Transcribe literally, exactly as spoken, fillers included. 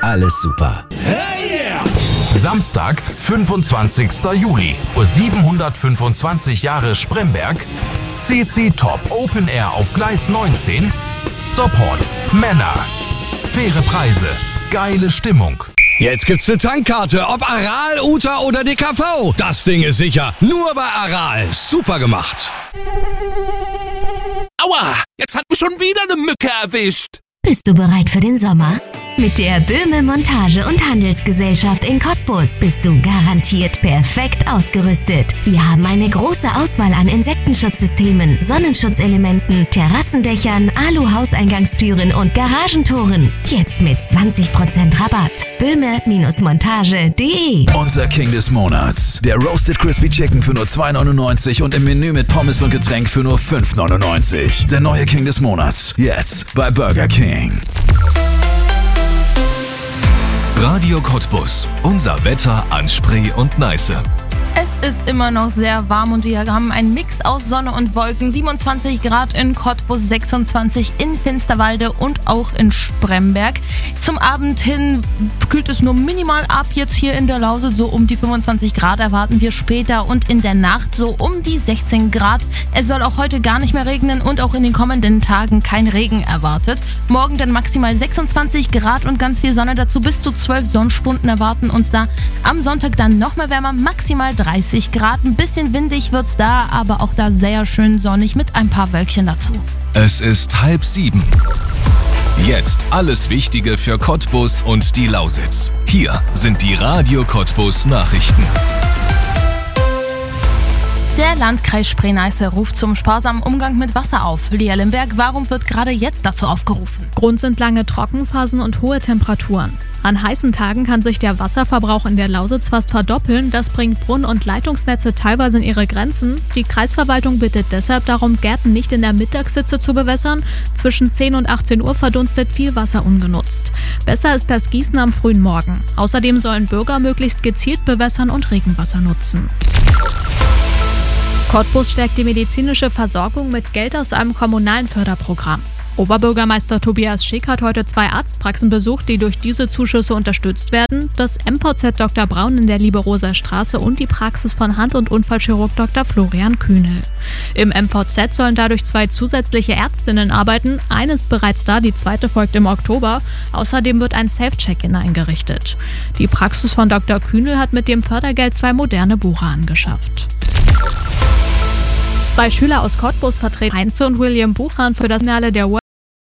alles super. Samstag, fünfundzwanzigster Juli, Uhr siebenhundertfünfundzwanzig Jahre Spremberg, C C Top Open Air auf Gleis neunzehn, Support, Männer, faire Preise, geile Stimmung. Jetzt gibt's eine Tankkarte, ob Aral, Uta oder D K V. Das Ding ist sicher, nur bei Aral. Super gemacht. Aua, jetzt hat mich schon wieder eine Mücke erwischt. Bist du bereit für den Sommer? Mit der Böhme Montage- und Handelsgesellschaft in Cottbus bist du garantiert perfekt ausgerüstet. Wir haben eine große Auswahl an Insektenschutzsystemen, Sonnenschutzelementen, Terrassendächern, Alu-Hauseingangstüren und Garagentoren. Jetzt mit zwanzig Prozent Rabatt. böhme Montage punkt de. Unser King des Monats. Der Roasted Crispy Chicken für nur zwei neunundneunzig und im Menü mit Pommes und Getränk für nur fünf neunundneunzig. Der neue King des Monats. Jetzt bei Burger King. Radio Cottbus. Unser Wetter an Spree und Neiße. Es ist immer noch sehr warm und wir haben einen Mix aus Sonne und Wolken. siebenundzwanzig Grad in Cottbus, sechsundzwanzig in Finsterwalde und auch in Spremberg. Zum Abend hin kühlt es nur minimal ab. Jetzt hier in der Lausitz so um die fünfundzwanzig Grad erwarten wir später und in der Nacht so um die sechzehn Grad. Es soll auch heute gar nicht mehr regnen und auch in den kommenden Tagen kein Regen erwartet. Morgen dann maximal sechsundzwanzig Grad und ganz viel Sonne dazu. Bis zu zwölf Sonnenstunden erwarten uns da. Am Sonntag dann noch mehr wärmer, maximal dreißig Grad. Ein bisschen windig wird's da, aber auch da sehr schön sonnig mit ein paar Wölkchen dazu. Es ist halb sieben. Jetzt alles Wichtige für Cottbus und die Lausitz. Hier sind die Radio Cottbus Nachrichten. Der Landkreis Spree-Neiße ruft zum sparsamen Umgang mit Wasser auf. Lea Limberg, warum wird gerade jetzt dazu aufgerufen? Grund sind lange Trockenphasen und hohe Temperaturen. An heißen Tagen kann sich der Wasserverbrauch in der Lausitz fast verdoppeln. Das bringt Brunnen- und Leitungsnetze teilweise in ihre Grenzen. Die Kreisverwaltung bittet deshalb darum, Gärten nicht in der Mittagshitze zu bewässern. Zwischen zehn und achtzehn Uhr verdunstet viel Wasser ungenutzt. Besser ist das Gießen am frühen Morgen. Außerdem sollen Bürger möglichst gezielt bewässern und Regenwasser nutzen. Cottbus stärkt die medizinische Versorgung mit Geld aus einem kommunalen Förderprogramm. Oberbürgermeister Tobias Schick hat heute zwei Arztpraxen besucht, die durch diese Zuschüsse unterstützt werden. Das M V Z Doktor Braun in der Liebe-Rosa-Straße und die Praxis von Hand- und Unfallchirurg Doktor Florian Kühnel. Im M V Z sollen dadurch zwei zusätzliche Ärztinnen arbeiten. Eine ist bereits da, die zweite folgt im Oktober. Außerdem wird ein Safe-Check-In eingerichtet. Die Praxis von Doktor Kühnel hat mit dem Fördergeld zwei moderne Bohrer angeschafft. Zwei Schüler aus Cottbus vertreten Heinze und William Buchan für das Finale der